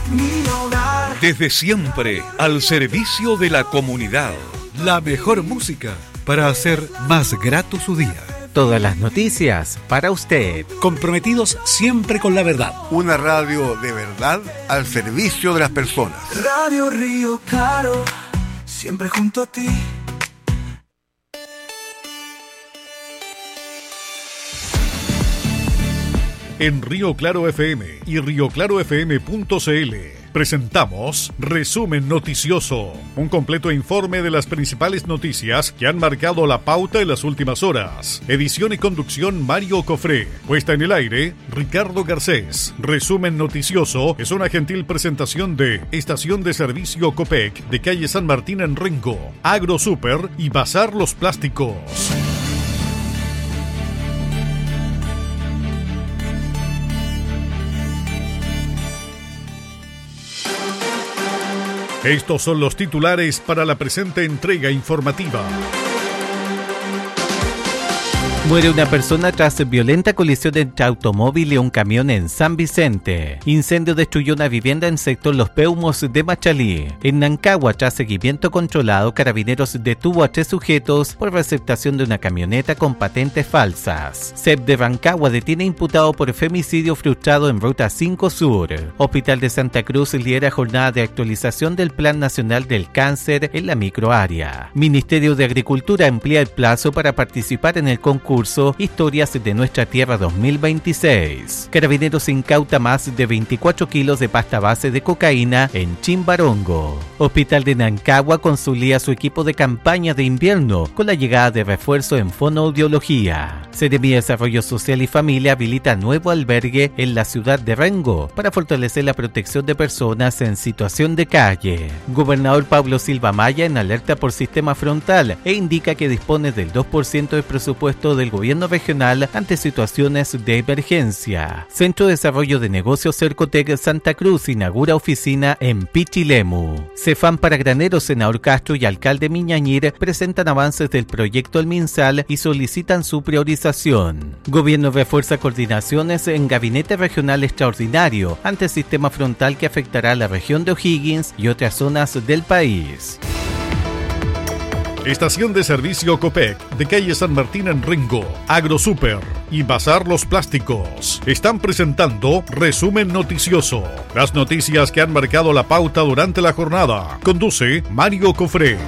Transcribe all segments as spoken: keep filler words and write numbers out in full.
mi hogar. Desde siempre, al servicio de la comunidad. La mejor música para hacer más grato su día. Todas las noticias para usted. Comprometidos siempre con la verdad. Una radio de verdad al servicio de las personas. Radio Río Claro, siempre junto a ti. En Río Claro F M y río claro f m punto c l presentamos Resumen Noticioso, un completo informe de las principales noticias que han marcado la pauta en las últimas horas. Edición y conducción Mario Cofré. Puesta en el aire Ricardo Garcés. Resumen Noticioso es una gentil presentación de Estación de Servicio Copec de calle San Martín en Rengo, Agro Super y Bazar Los Plásticos. Estos son los titulares para la presente entrega informativa. Muere una persona tras violenta colisión entre automóvil y un camión en San Vicente. Incendio destruyó una vivienda en sector Los Peumos de Machalí. En Nancagua, tras seguimiento controlado, Carabineros detuvo a tres sujetos por receptación de una camioneta con patentes falsas. C E P de Rancagua detiene imputado por femicidio frustrado en Ruta cinco Sur. Hospital de Santa Cruz lidera jornada de actualización del Plan Nacional del Cáncer en la microárea. Ministerio de Agricultura amplía el plazo para participar en el concurso Historias de Nuestra Tierra dos mil veintiséis. Carabineros incauta más de veinticuatro kilos de pasta base de cocaína en Chimbarongo. Hospital de Nancagua consolida su equipo de campaña de invierno con la llegada de refuerzo en fonoaudiología. Seremi de Desarrollo Social y Familia habilita nuevo albergue en la ciudad de Rengo para fortalecer la protección de personas en situación de calle. Gobernador Pablo Silva Maya en alerta por sistema frontal e indica que dispone del dos por ciento del presupuesto del gobierno regional ante situaciones de emergencia. Centro de Desarrollo de Negocios Cercotec Santa Cruz inaugura oficina en Pichilemu. Cefam para graneros, senador Castro y alcalde Miñañir presentan avances del proyecto al MinSal y solicitan su priorización. Gobierno refuerza coordinaciones en gabinete regional extraordinario ante sistema frontal que afectará a la región de O'Higgins y otras zonas del país. Estación de Servicio Copec de calle San Martín en Rengo, Agro Super y Bazar Los Plásticos están presentando Resumen Noticioso. Las noticias que han marcado la pauta durante la jornada. Conduce Mario Cofré.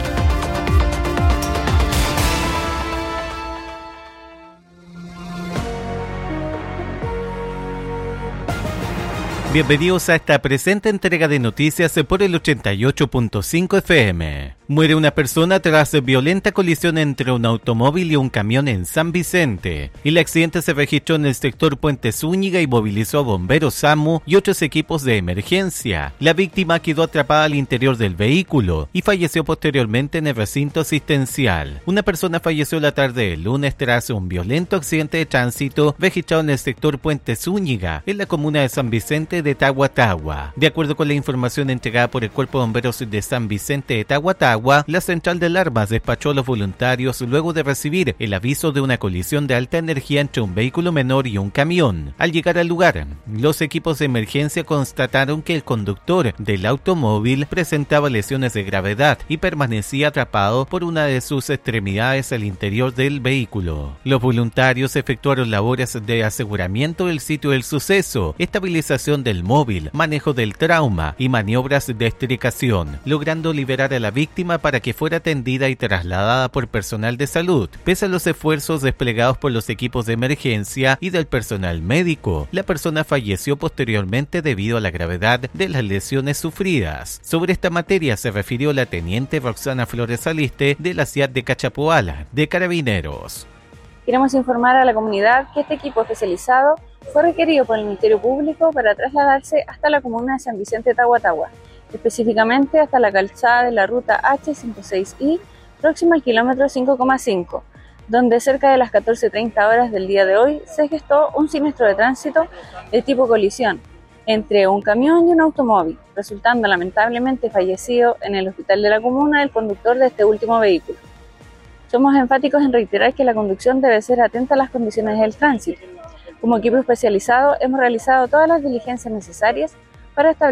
Bienvenidos a esta presente entrega de noticias por el ochenta y ocho punto cinco F M. Muere una persona tras violenta colisión entre un automóvil y un camión en San Vicente. El accidente se registró en el sector Puente Zúñiga y movilizó a bomberos SAMU y otros equipos de emergencia. La víctima quedó atrapada al interior del vehículo y falleció posteriormente en el recinto asistencial. Una persona falleció la tarde del lunes tras un violento accidente de tránsito registrado en el sector Puente Zúñiga, en la comuna de San Vicente de Tahuatahua. De acuerdo con la información entregada por el Cuerpo de Bomberos de San Vicente de Tahuatahua, la central de alarmas despachó a los voluntarios luego de recibir el aviso de una colisión de alta energía entre un vehículo menor y un camión. Al llegar al lugar, los equipos de emergencia constataron que el conductor del automóvil presentaba lesiones de gravedad y permanecía atrapado por una de sus extremidades al interior del vehículo. Los voluntarios efectuaron labores de aseguramiento del sitio del suceso, estabilización del móvil, manejo del trauma y maniobras de extricación, logrando liberar a la víctima para que fuera atendida y trasladada por personal de salud. Pese a los esfuerzos desplegados por los equipos de emergencia y del personal médico, la persona falleció posteriormente debido a la gravedad de las lesiones sufridas. Sobre esta materia se refirió la teniente Roxana Flores Aliste de la C I A T de Cachapoala, de Carabineros. Queremos informar a la comunidad que este equipo especializado fue requerido por el Ministerio Público para trasladarse hasta la comuna de San Vicente de Tahuatahua, específicamente hasta la calzada de la ruta H cincuenta y seis I, próxima al kilómetro cinco coma cinco, donde cerca de las catorce treinta horas del día de hoy se gestó un siniestro de tránsito de tipo colisión entre un camión y un automóvil, resultando lamentablemente fallecido en el hospital de la comuna el conductor de este último vehículo. Somos enfáticos en reiterar que la conducción debe ser atenta a las condiciones del tránsito. Como equipo especializado hemos realizado todas las diligencias necesarias para establecer